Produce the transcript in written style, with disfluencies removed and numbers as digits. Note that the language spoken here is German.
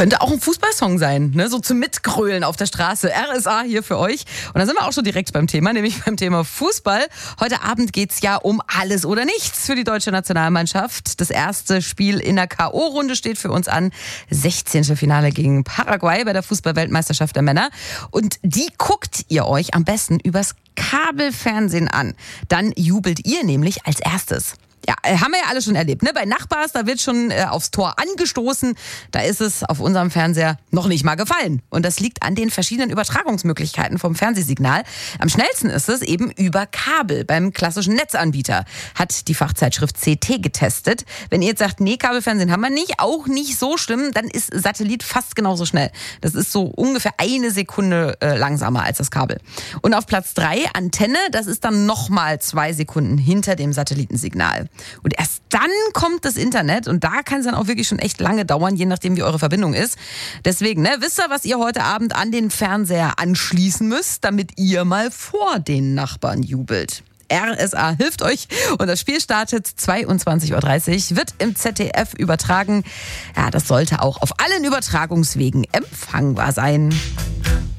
Könnte auch ein Fußballsong sein, ne? So zum Mitgrölen auf der Straße. RSA hier für euch. Und da sind wir auch schon direkt beim Thema, nämlich beim Thema Fußball. Heute Abend geht's ja um alles oder nichts für die deutsche Nationalmannschaft. Das erste Spiel in der K.O.-Runde steht für uns an. 16. Finale gegen Paraguay bei der Fußball-Weltmeisterschaft der Männer. Und die guckt ihr euch am besten übers Kabelfernsehen an. Dann jubelt ihr nämlich als erstes. Ja, haben wir ja alle schon erlebt, ne? Bei Nachbars, da wird schon aufs Tor angestoßen. Da ist es auf unserem Fernseher noch nicht mal gefallen. Und das liegt an den verschiedenen Übertragungsmöglichkeiten vom Fernsehsignal. Am schnellsten ist es eben über Kabel beim klassischen Netzanbieter. Hat die Fachzeitschrift CT getestet. Wenn ihr jetzt sagt, nee, Kabelfernsehen haben wir nicht, auch nicht so schlimm, dann ist Satellit fast genauso schnell. Das ist so ungefähr 1 Sekunde langsamer als das Kabel. Und auf Platz 3 Antenne, das ist dann nochmal 2 Sekunden hinter dem Satellitensignal. Und erst dann kommt das Internet und da kann es dann auch wirklich schon echt lange dauern, je nachdem wie eure Verbindung ist. Deswegen, wisst ihr, was ihr heute Abend an den Fernseher anschließen müsst, damit ihr mal vor den Nachbarn jubelt. RSA hilft euch und das Spiel startet 22.30 Uhr, wird im ZDF übertragen. Ja, das sollte auch auf allen Übertragungswegen empfangbar sein.